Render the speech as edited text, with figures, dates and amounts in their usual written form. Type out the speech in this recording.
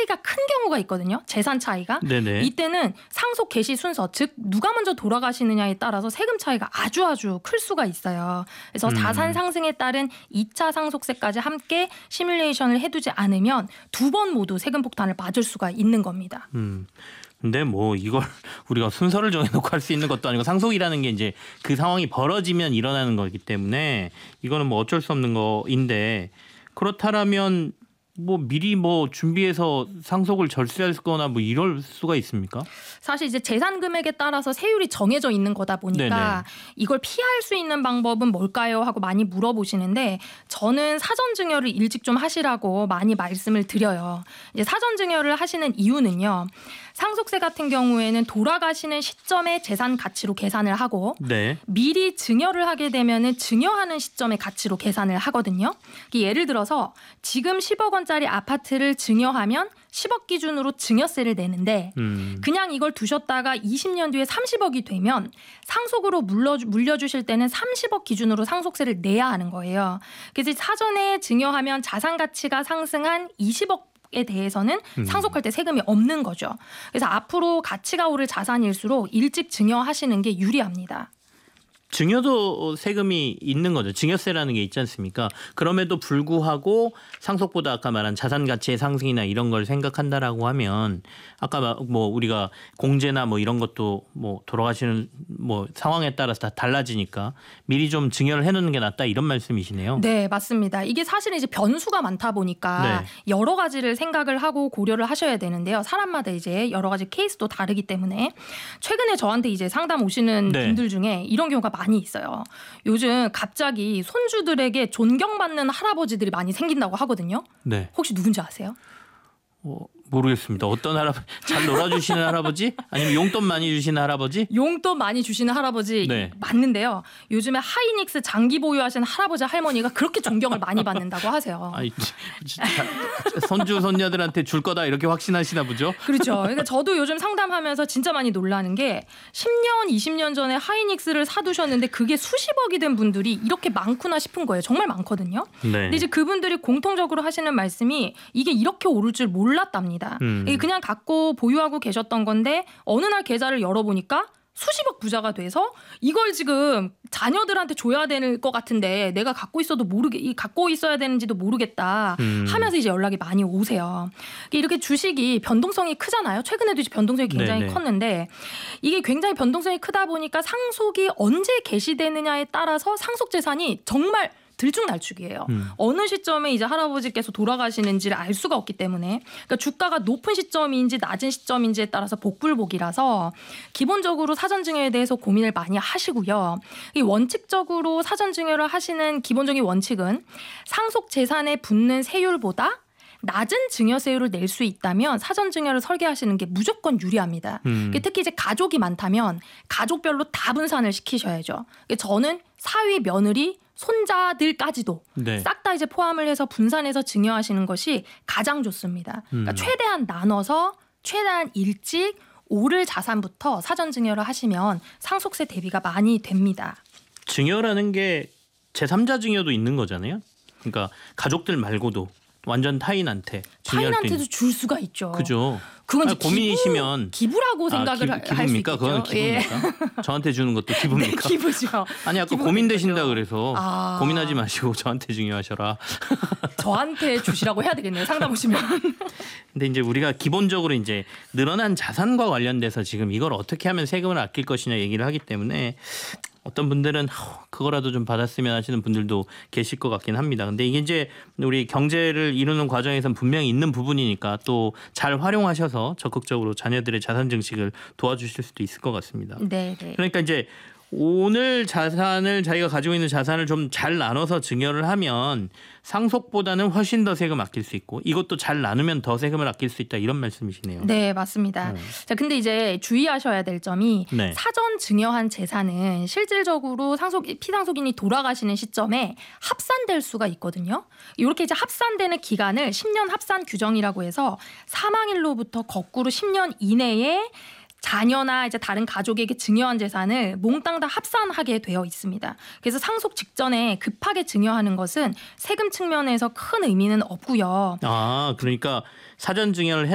차이가 큰 경우가 있거든요. 재산 차이가. 네네. 이때는 상속 개시 순서, 즉 누가 먼저 돌아가시느냐에 따라서 세금 차이가 아주 클 수가 있어요. 그래서 자산 상승에 따른 2차 상속세까지 함께 시뮬레이션을 해두지 않으면 두 번 모두 세금 폭탄을 맞을 수가 있는 겁니다. 근데 뭐 이걸 우리가 순서를 정해놓고 할 수 있는 것도 아니고 상속이라는 게 이제 그 상황이 벌어지면 일어나는 거기 때문에 이거는 뭐 어쩔 수 없는 거인데 그렇다면 뭐 미리 뭐 준비해서 상속을 절세하거나 뭐 이럴 수가 있습니까? 사실 이제 재산 금액에 따라서 세율이 정해져 있는 거다 보니까 네네. 이걸 피할 수 있는 방법은 뭘까요? 하고 많이 물어보시는데 저는 사전 증여를 일찍 좀 하시라고 많이 말씀을 드려요. 이제 사전 증여를 하시는 이유는요. 상속세 같은 경우에는 돌아가시는 시점의 재산 가치로 계산을 하고 네. 미리 증여를 하게 되면은 증여하는 시점의 가치로 계산을 하거든요. 예를 들어서 지금 10억 원짜리 아파트를 증여하면 10억 기준으로 증여세를 내는데 그냥 이걸 두셨다가 20년 뒤에 30억이 되면 상속으로 물려주실 때는 30억 기준으로 상속세를 내야 하는 거예요. 그래서 사전에 증여하면 자산 가치가 상승한 20억 에 대해서는 상속할 때 세금이 없는 거죠. 그래서 앞으로 가치가 오를 자산일수록 일찍 증여하시는 게 유리합니다. 증여도 세금이 있는 거죠. 증여세라는 게 있지 않습니까? 그럼에도 불구하고 상속보다 아까 말한 자산 가치의 상승이나 이런 걸 생각한다라고 하면 아까 뭐 우리가 공제나 뭐 이런 것도 뭐 돌아가시는 뭐 상황에 따라서 다 달라지니까 미리 좀 증여를 해놓는 게 낫다 이런 말씀이시네요. 네, 맞습니다. 이게 사실은 이제 변수가 많다 보니까 여러 가지를 생각을 하고 고려를 하셔야 되는데요. 사람마다 이제 여러 가지 케이스도 다르기 때문에 최근에 저한테 이제 상담 오시는 분들 중에 이런 경우가 많이 있어요. 요즘 갑자기 손주들에게 존경받는 할아버지들이 많이 생긴다고 하거든요. 네. 혹시 누군지 아세요? 모르겠습니다. 어떤 할아버지? 잘 놀아주시는 할아버지? 아니면 용돈 많이 주시는 할아버지? 용돈 많이 주시는 할아버지 맞는데요. 요즘에 하이닉스 장기 보유하시는 할아버지 할머니가 그렇게 존경을 많이 받는다고 하세요. 아니, 진짜 손주 손녀들한테 줄 거다 이렇게 확신하시나 보죠? 그렇죠. 그러니까 저도 요즘 상담하면서 진짜 많이 놀라는 게 10년, 20년 전에 하이닉스를 사두셨는데 그게 수십억이 된 분들이 이렇게 많구나 싶은 거예요. 정말 많거든요. 근데 이제 그분들이 공통적으로 하시는 말씀이 이게 이렇게 오를 줄 몰랐답니다. 이게 그냥 갖고 보유하고 계셨던 건데 어느 날 계좌를 열어보니까 수십억 부자가 돼서 이걸 지금 자녀들한테 줘야 될 것 같은데 내가 갖고 있어야 되는지도 모르겠다 하면서 이제 연락이 많이 오세요. 이렇게 주식이 변동성이 크잖아요. 최근에도 이제 변동성이 굉장히 컸는데 이게 굉장히 변동성이 크다 보니까 상속이 언제 개시되느냐에 따라서 상속 재산이 정말 들쭉날쭉이에요. 어느 시점에 이제 할아버지께서 돌아가시는지를 알 수가 없기 때문에 그러니까 주가가 높은 시점인지 낮은 시점인지에 따라서 복불복이라서 기본적으로 사전증여에 대해서 고민을 많이 하시고요. 이 원칙적으로 사전증여를 하시는 기본적인 원칙은 상속 재산에 붙는 세율보다 낮은 증여세율을 낼 수 있다면 사전증여를 설계하시는 게 무조건 유리합니다. 특히 이제 가족이 많다면 가족별로 다 분산을 시키셔야죠. 저는 사위, 며느리, 손자들까지도 싹 다 이제 포함을 해서 분산해서 증여하시는 것이 가장 좋습니다. 그러니까 최대한 나눠서 최대한 일찍 오를 자산부터 사전 증여를 하시면 상속세 대비가 많이 됩니다. 증여라는 게 제3자 증여도 있는 거잖아요. 그러니까 가족들 말고도 완전 타인한테도 줄 수가 있죠. 그죠. 그건 고민이시면 기부라고 생각을 할 수 있겠죠. 기부입니까? 그건 기부입니까? 저한테 주는 것도 기부입니까? 기부죠. 아니 아까 고민되신다 그래서 고민하지 마시고 저한테 증여하셔라. 저한테 주시라고 해야 되겠네요. 상담 오시면. 근데 이제 우리가 기본적으로 이제 늘어난 자산과 관련돼서 지금 이걸 어떻게 하면 세금을 아낄 것이냐 얘기를 하기 때문에 어떤 분들은 그거라도 좀 받았으면 하시는 분들도 계실 것 같긴 합니다. 근데 이게 이제 우리 경제를 이루는 과정에선 분명히 있는 부분이니까 또 잘 활용하셔서 적극적으로 자녀들의 자산 증식을 도와주실 수도 있을 것 같습니다. 네. 그러니까 이제 오늘 자산을 자기가 가지고 있는 자산을 좀 잘 나눠서 증여를 하면 상속보다는 훨씬 더 세금 아낄 수 있고 이것도 잘 나누면 더 세금을 아낄 수 있다 이런 말씀이시네요. 네, 맞습니다. 자, 근데 이제 주의하셔야 될 점이 사전 증여한 재산은 실질적으로 피상속인이 돌아가시는 시점에 합산될 수가 있거든요. 이렇게 이제 합산되는 기간을 10년 합산 규정이라고 해서 사망일로부터 거꾸로 10년 이내에 자녀나 이제 다른 가족에게 증여한 재산을 몽땅 다 합산하게 되어 있습니다. 그래서 상속 직전에 급하게 증여하는 것은 세금 측면에서 큰 의미는 없고요. 그러니까 사전 증여를